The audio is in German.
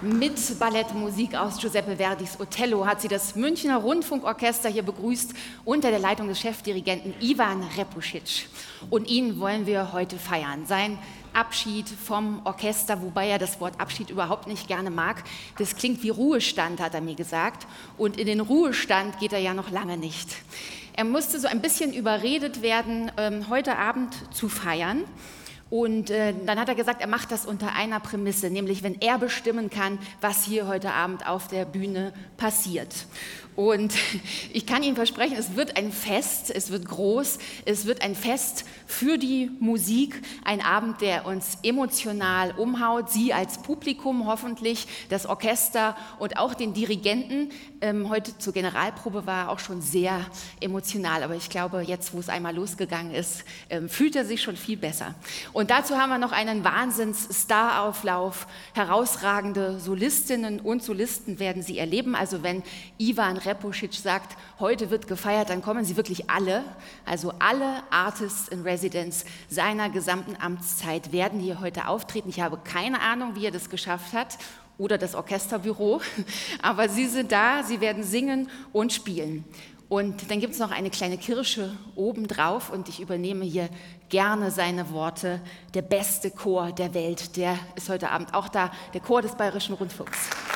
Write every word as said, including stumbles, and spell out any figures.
Mit Ballettmusik aus Giuseppe Verdis Otello hat sie das Münchner Rundfunkorchester hier begrüßt unter der Leitung des Chefdirigenten Ivan Repušić. Und ihn wollen wir heute feiern. Sein Abschied vom Orchester, wobei er das Wort Abschied überhaupt nicht gerne mag. Das klingt wie Ruhestand, hat er mir gesagt. Und in den Ruhestand geht er ja noch lange nicht. Er musste so ein bisschen überredet werden, ähm, heute Abend zu feiern. Und äh, dann hat er gesagt, er macht das unter einer Prämisse, nämlich wenn er bestimmen kann, was hier heute Abend auf der Bühne passiert. Und ich kann Ihnen versprechen, es wird ein Fest, es wird groß, es wird ein Fest für die Musik, ein Abend, der uns emotional umhaut, Sie als Publikum hoffentlich, das Orchester und auch den Dirigenten. Ähm, heute zur Generalprobe war er auch schon sehr emotional, aber ich glaube, jetzt, wo es einmal losgegangen ist, ähm, fühlt er sich schon viel besser. Und dazu haben wir noch einen Wahnsinns-Starauflauf, herausragende Solistinnen und Solisten werden Sie erleben, also wenn Ivan Repušić sagt, heute wird gefeiert, dann kommen sie wirklich alle, also alle Artists in Residence seiner gesamten Amtszeit werden hier heute auftreten. Ich habe keine Ahnung, wie er das geschafft hat oder das Orchesterbüro, aber sie sind da, sie werden singen und spielen. Und dann gibt es noch eine kleine Kirsche obendrauf und ich übernehme hier gerne seine Worte. Der beste Chor der Welt, der ist heute Abend auch da, der Chor des Bayerischen Rundfunks.